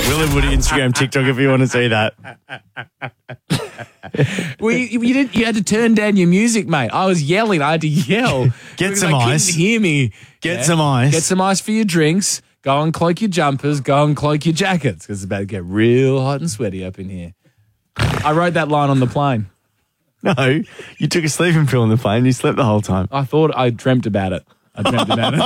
Will and Woody Instagram, TikTok if you want to see that. Well, you had to turn down your music, mate. I was yelling. I had to yell. Get some they ice. couldn't hear me. Get some ice. Get some ice for your drinks. Go and cloak your jumpers. Go and cloak your jackets because it's about to get real hot and sweaty up in here. I wrote that line on the plane. No, you took a sleeping pill on the plane. You slept the whole time. I dreamt about it. Drive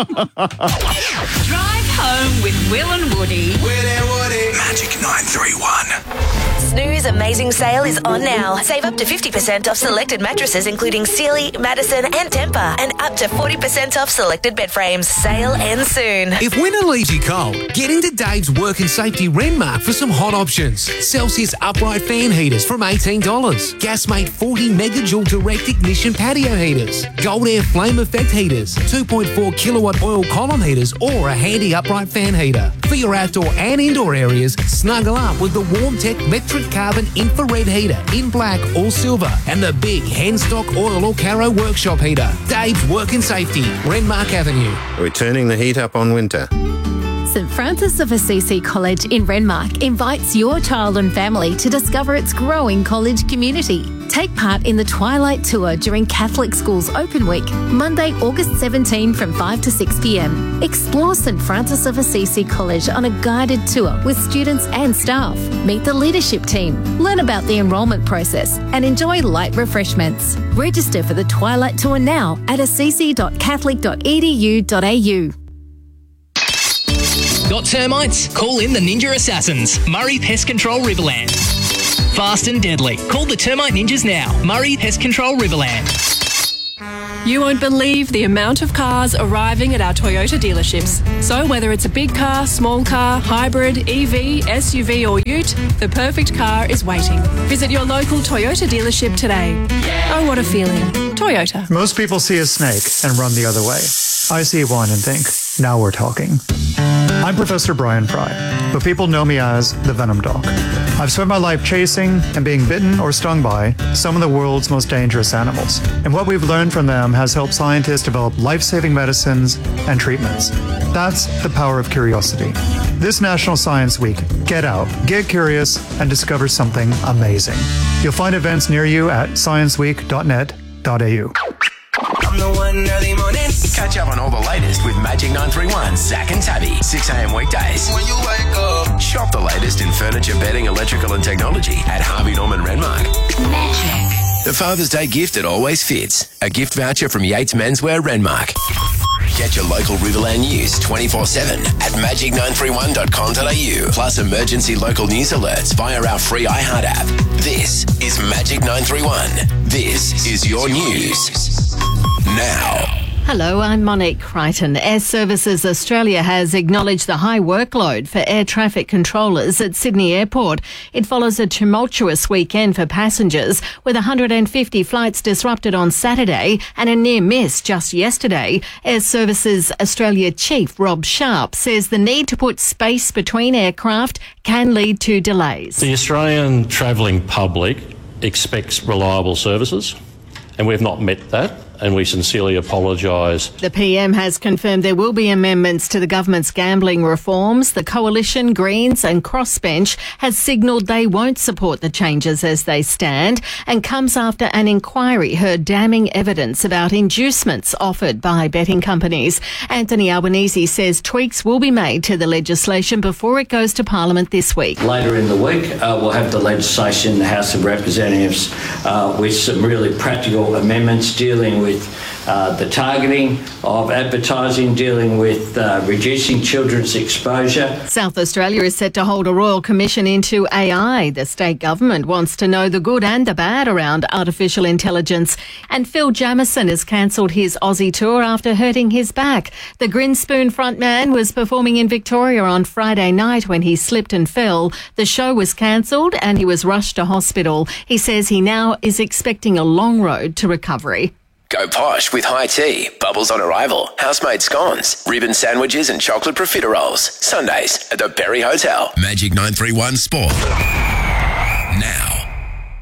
home with Will and Woody. Magic 931. Snooze Amazing Sale is on now. Save up to 50% off selected mattresses including Sealy, Madison and Tempur, and up to 40% off selected bed frames. Sale ends soon. If winter leaves you cold, get into Dave's Work and Safety Renmark for some hot options. Celsius upright fan heaters from $18. Gasmate 40 megajoule direct ignition patio heaters. Gold Air flame effect heaters. 2.4 kilowatt oil column heaters or a handy upright fan heater. For your outdoor and indoor areas, snuggle up with the WarmTech Metric Carbon infrared heater in black or silver and the big Henstock oil or Caro workshop heater. Dave's Work and Safety, Renmark Avenue. We're turning the heat up on winter. St Francis of Assisi College in Renmark invites your child and family to discover its growing college community. Take part in the Twilight Tour during Catholic Schools Open Week, Monday, August 17 from 5 to 6 p.m. Explore St Francis of Assisi College on a guided tour with students and staff. Meet the leadership team, learn about the enrolment process, and enjoy light refreshments. Register for the Twilight Tour now at assisi.catholic.edu.au. Got termites? Call in the Ninja Assassins, Murray Pest Control Riverland. Fast and deadly. Call the Termite Ninjas now. Murray Pest Control Riverland. You won't believe the amount of cars arriving at our Toyota dealerships. So whether it's a big car, small car, hybrid, EV, SUV or ute, the perfect car is waiting. Visit your local Toyota dealership today. Oh, what a feeling. Toyota. Most people see a snake and run the other way. I see one and think, now we're talking. I'm Professor Brian Fry, but people know me as the Venom Doc. I've spent my life chasing and being bitten or stung by some of the world's most dangerous animals. And what we've learned from them has helped scientists develop life-saving medicines and treatments. That's the power of curiosity. This National Science Week, get out, get curious, and discover something amazing. You'll find events near you at scienceweek.net.au. I'm the one early mornings. Catch up on all the latest with Magic 931, Zach and Tabby, 6 a.m. weekdays. When you wake up. Shop the latest in furniture, bedding, electrical and technology at Harvey Norman Renmark. Magic. The Father's Day gift that always fits. A gift voucher from Yates Menswear Renmark. Get your local Riverland news 24/7 at magic931.com.au. Plus emergency local news alerts via our free iHeart app. This is Magic 931. This is your news. Now. Hello, I'm Monique Crichton. Air Services Australia has acknowledged the high workload for air traffic controllers at Sydney Airport. It follows a tumultuous weekend for passengers, with 150 flights disrupted on Saturday and a near miss just yesterday. Air Services Australia Chief Rob Sharp says the need to put space between aircraft can lead to delays. The Australian travelling public expects reliable services, and we've not met that, and we sincerely apologise. The PM has confirmed there will be amendments to the government's gambling reforms. The Coalition, Greens and Crossbench has signalled they won't support the changes as they stand, and comes after an inquiry heard damning evidence about inducements offered by betting companies. Anthony Albanese says tweaks will be made to the legislation before it goes to Parliament this week. Later in the week, we'll have the legislation in the House of Representatives with some really practical amendments dealing with the targeting of advertising, dealing with reducing children's exposure. South Australia is set to hold a royal commission into AI. The state government wants to know the good and the bad around artificial intelligence. And Phil Jamieson has cancelled his Aussie tour after hurting his back. The Grinspoon frontman was performing in Victoria on Friday night when he slipped and fell. The show was cancelled and he was rushed to hospital. He says he now is expecting a long road to recovery. Go posh with high tea, bubbles on arrival, house-made scones, ribbon sandwiches and chocolate profiteroles. Sundays at the Berry Hotel. Magic 931 Sport. Now.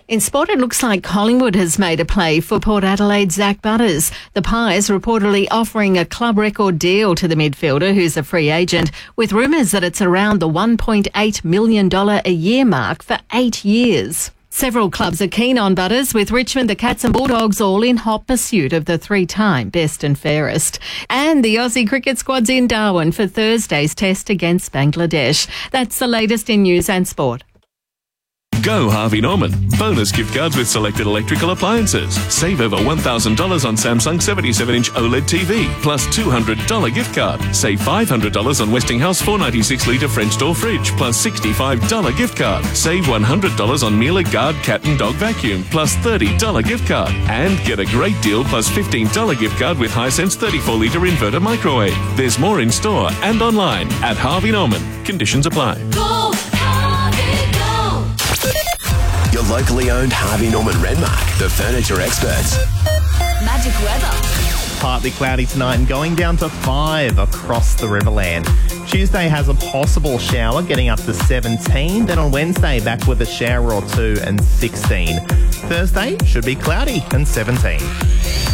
In sport, it looks like Collingwood has made a play for Port Adelaide's Zach Butters. The Pies reportedly offering a club record deal to the midfielder, who's a free agent, with rumours that it's around the $1.8 million a year mark for 8 years. Several clubs are keen on Butters, with Richmond, the Cats and Bulldogs all in hot pursuit of the three-time best and fairest. And the Aussie cricket squad's in Darwin for Thursday's test against Bangladesh. That's the latest in news and sport. Go Harvey Norman. Bonus gift cards with selected electrical appliances. Save over $1,000 on Samsung 77-inch OLED TV, plus $200 gift card. Save $500 on Westinghouse 496-litre French door fridge, plus $65 gift card. Save $100 on Miele Guard cat and dog vacuum, plus $30 gift card. And get a great deal plus $15 gift card with Hisense 34-litre inverter microwave. There's more in store and online at Harvey Norman. Conditions apply. Go, Harvey, go! Your locally owned Harvey Norman Renmark, the furniture experts. Magic weather. Partly cloudy tonight and going down to 5 across the Riverland. Tuesday has a possible shower getting up to 17. Then on Wednesday, back with a shower or two and 16. Thursday should be cloudy and 17.